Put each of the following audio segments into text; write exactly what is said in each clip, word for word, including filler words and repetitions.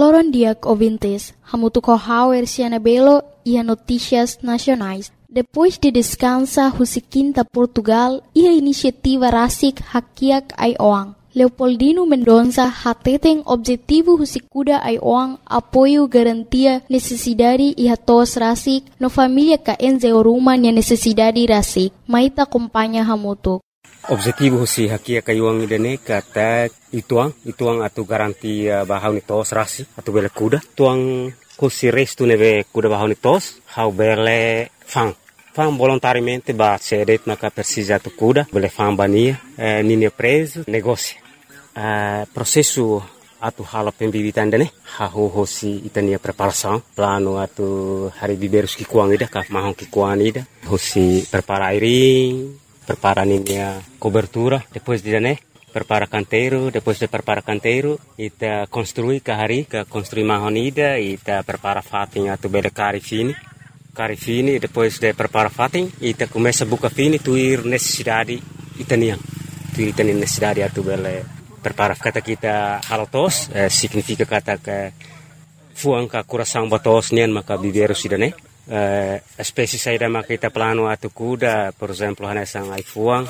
Loron diak ouvintes, hamutuco hauer Cianabelo e a notícias nacionais. Depois de descansa Husiquinta Portugal e a iniciativa Rasik Hakiak Aioang. Leopoldino Mendonça hateten objetivo Husikuda Aioang apoio garantia necessidade e hatos Rasik no família ka enzeoruma nia necessidade Rasik. Maita acompanha hamutuk. Objetivo husi hakia kayuang idane kata ituang ituang atu garanti uh, bahau ni tos rasi atu bele kuda tuang husi restu neve kuda bahau ni tos hau bele fang fang volontariamente ba cedet maka persija atu kuda bele fang bania eh, nini preso negócio uh, processo atu hala pembibitan dane hau husi itania preparação plano atu hari biberus ki kuang ida ka mahong ki kuang ida husi prepara airing prepara a cobertura, depois de né, prepara canteiro, depois de prepara canteiro, ita construi kahari, ka construi mahonida, ita prepara fatin atu bele cari fini, cari fini, depois de prepara fatin, ita começa buka fini, tuir necessidade itanian, tuir itanian necessidade atu bele prepara kata kita halotos, eh, significa kata ke fuang ka coração batos nian maka biberu sidane. Uh, espécie saída makita plano atu kuda, por exemplo, hanesang ai fuang,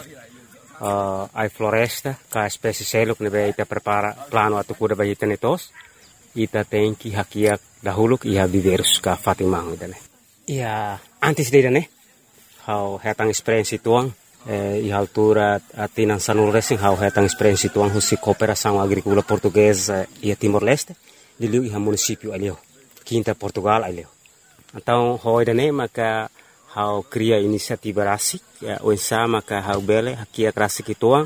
uh, ai floresta, ka espécie seluk nebe ita prepara plano atu kuda bagi tenetos, ita tenki hakiak dahuluk iha biberus ka fatimang idane. Ia antes de idane, hau hetang experiência tuang, eh, iha altura atinan sanul racing hau hetang experiência tuang husi cooperação agrícola portuguesa ia Timor-Leste, diliu iha município alio, Quinta Portugal alio. Então, hoi dane maka hau cria inisiativa rasik, ya, oensa maka hau bele hakia rasik ituang,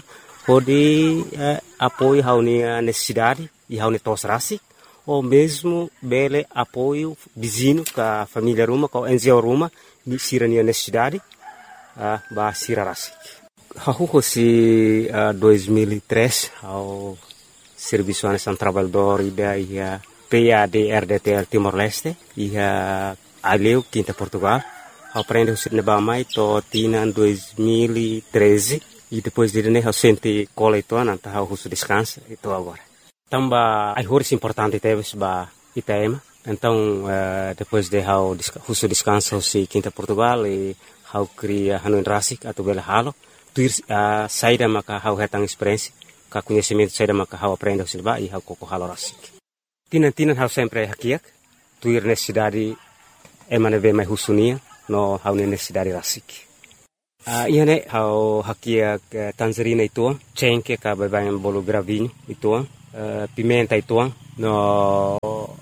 hodi eh, apoio hau nia necessidade e hau netos rasik, ou mesmo bele apoio vizinho ka família ruma, ka N G O ruma, ni sira nia necessidade, uh, ba sira rasik. Hau hosi uh, dois mil e três, hau Serviço Nacional Trabalhador ida ia P A D R D T L Timor-Leste, ia aleu Quinta Portugal, aprende o cinema mais to tina dois mil e treze e depois de né o sente cola itu nanta hau husu descansa itu agora. Tamba ai horas importante teve ba Itaema. Então uh, depois de hau husu descansa si Quinta Portugal e hau cria hanu rasik atau bela halo, tuir uh, saída maka hau hetang experiência, ka conhecimento saída maka hau aprende o cinema e hau koko halo rasik. Tinan-tinan hau sempre hakiak, tuir necessidade emane ve mai husunia no hau necessidade rasik. Uh, ia ne hau hakia uh, tangerina ituang, cengke ka babayan bolo gravinho ituang, uh, pimenta ituang, no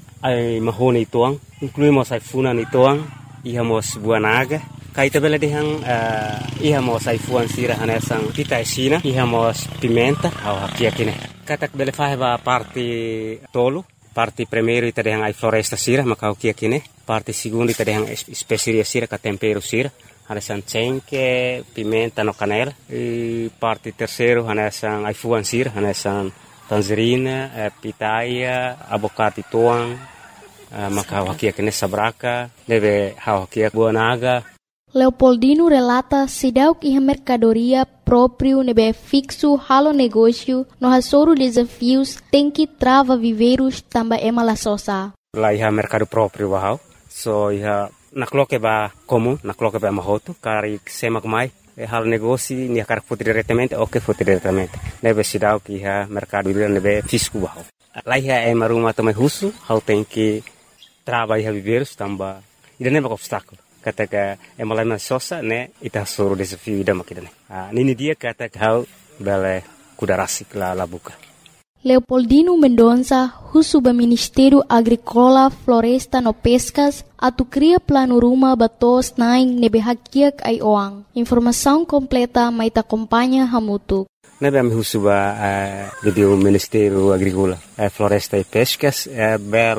ai mahone ituang, incluímos ai funan ituang, ihamos buah naga, kaita bela dehang uh, ihamos ai fuan sira hanesang pita esina, ihamos pimenta, hau hakia kine. Katak bela faheba parte tolo, parte primeiro ita dehang ai floresta sira, maka hau kia kine. Parte segundo ita dehang especiaria sira, ka tempero sira, hanesang cengke, pimenta no canela. E parte terceiro hanesang ai fuan sira, hanesang tangerina, eh, pitaya, abocado tuang, eh, maka hau kia kine sabraka, deve hau kia buah naga. Leopoldino relata sidauk iha mercadoria próprio nebe fixo halo negócio no hasoro desafios tem que trava viveiros tamba ema la sosa. Lá iha mercado próprio bahau, so iha nakloke ba comum, nakloke ba mahoto, kari semak mai, e halo negócio nia kar foto diretamente, ok foto diretamente. Nebe sidauk iha mercado ila nebe fisco bahau. Lá iha ema rumah tamai husu, hau tem que trava iha viveiros tamba, ida neba obstáculo. Kata ka emalai sosa ne ita soro desafio ida makidane. Ah, nini dia kata hau bele kuda rasik la la buka. Leopoldino Mendonça, husuba Ministério Agrícola, Floresta no Pescas, atu cria plano ruma batos naing nebe hakiak ai oang. Informação completa maita acompanha hamutu. Nebe am husuba uh, do Ministério Agrícola, uh, Floresta e Pescas, uh,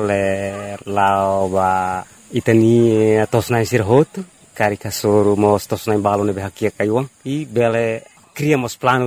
bele lao ba itani tosnai sirhoto, cari kasoro mos tosnai balo nebe hakia kayuang, e bele criamos plano ruma,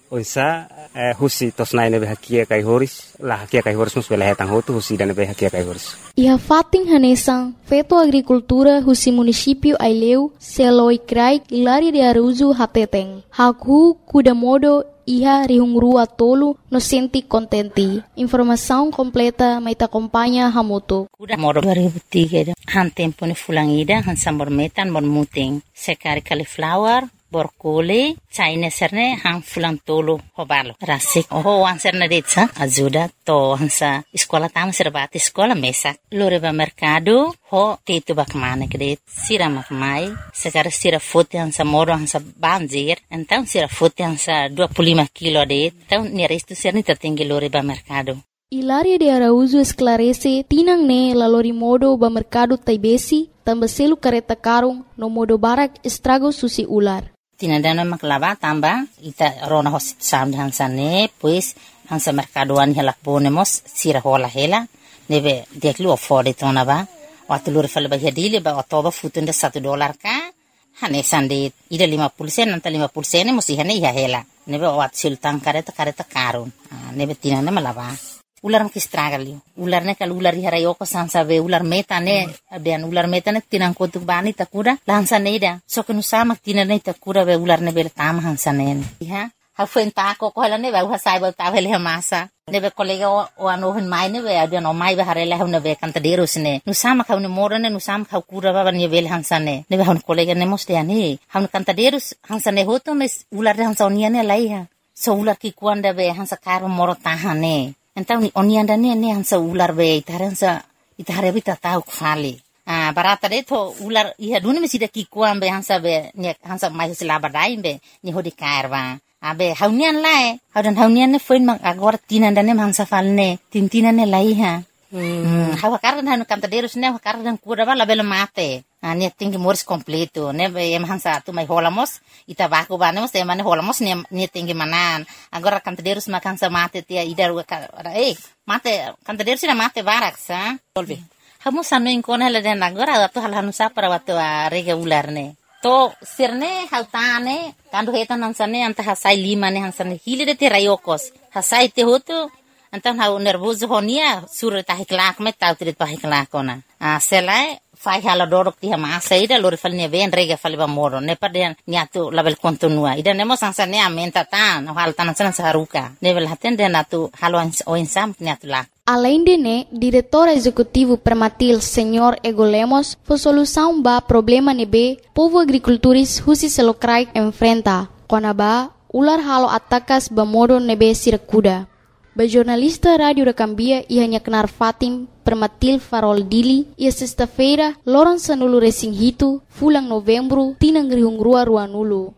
Onsa eh, husi tosnai nebe hakia kai horis la hakia kai horis mus bela hetang hotu husi dan nebe hakia kai horis. Iha fating hanesang feto agricultura husi município Aileu seloi krai Hilaria de Araújo hateteng. Haku kuda modo iha rihungrua tolu no senti contenti. Informação completa mai acompanha Hamutu. Kuda modo dua ribu tiga han tempo ni fulangida han sambor metan bon muting sekari cauliflower borkole China serne han fulang tolo hobalo rasik oh wan serne detsa ajuda to hansa sekolah tama serbati sekolah mesak loreba mercado ho tetu bakmane kede sira makmai sekar sira foto hansa moro hansa banjir então sira foto hansa dua puluh lima kilo de então ni resto serni tertinggi loreba mercado. Hilaria de Araújo esclarece tinang ne lalori modo ba mercado taibesi tambah selu kareta karung no modo barak estrago susi ular. Tinadana maklava tamba ita rona hosit sam hansane pues hansa mercadoan hela ponemos sira hola hela neve deklu ofode tonaba watulur fal ba hedile ba otoba futunda satu dolar ka hane sande ida lima puluh sen nanta lima puluh sen musi hane ya hela neve wat sultan kareta kareta karun neve tinana malava ular mak istragali ular ne kal ular hara yoko sansa ve ular meta ne abian ular meta ne tinang kotuk bani takura lansa neida so kenu sama tinane takura ve ular ne bel tam hansa ne ha ha fen ta ko ko hala ne va ha sai ba ta vele masa ne be kolega o ano hen mai ne ve abian o mai ba hare la ne ve kanta deros ne nu sama ka ne mora ne nu sama ka kura ba ne vel hansa ne ne ha kolega ne moste ani ha kanta deros hansa ne hoto mes ular hansa onia ne lai ha so ular ki kuanda ve hansa karo moro tahane. Então ni onianda ne ne hansa ular be itaransa itare bita tau khali ah barata de to ular iha duni mesida ki kuam be hansa be ne hansa mai sila badai be ni hodi kairwa abe haunian lai haudan haunian ne foin mang agora tinanda ne hansa falne tintina ne lai ha hmm hawa kardan hanu kanta derus ne kardan kura bala bela mate ah ne tingi moris completo ne be em hansa tu mai holamos ita baku banemos e mane holamos ne ne tingi manan agora kanta derus makan sa mate tia idar eh mate kanta derus na mate barak sa tolbi hamu sanu inkona la den agora atu hal hanu sa para watu rega ular ne to sirne hautane kandu hetan hansane anta hasai lima ne hansane hilide te rayokos hasai te hotu antan hau nervoso honia sur ta hiklak met tau trit pa hiklak kona a selai fai hala dorok ti hama saida lori falne ven rega faliba moro ne paden niatu label kontinua ida nemo sansane amenta tan hal tan san saruka nevel haten den atu halo o insam niatu la. Além de né, diretor executivo Permatil, senhor Ego Lemos, foi solução ba problema nebe povo agricultores husi selokrai enfrenta. Konaba ular halo atakas ba modo nebe sirakuda. Ba jornalista Rádio da Cambia ia kenar Fatim Permatil Farol Dili ia sexta-feira loron sanulu resing hitu fulang novembro tinang rihungrua ruanulu.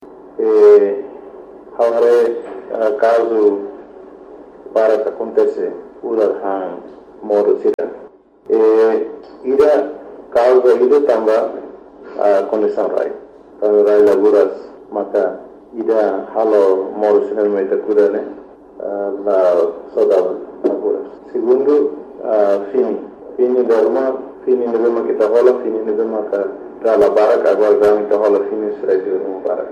Eh, haware uh, caso para que acontece ular hang modo sira. Eh, ida causa ida tamba uh, condição rai. Kalau rai laguras maka ida halo modo sira meta kuda ne. La saudade agora. Segundo, uh, fini. Fini derma, fini nebema kita hola, fini nebema ka dala barak agora dami kita hola fini Israel no barak.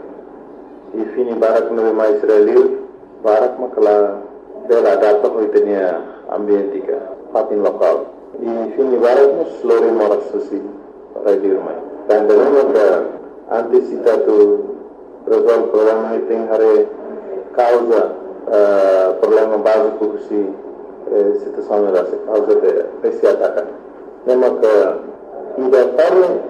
E fini barak nebema Israel, barak makala dela data hoitenia ambientika, fatin lokal. E fini barak nos lori moras susi radio mai. Dan derma ka antisita tu resolve problema iting hare causa Uh, problema básico que se eh, situação era causa de esse ataque. Lembra que ainda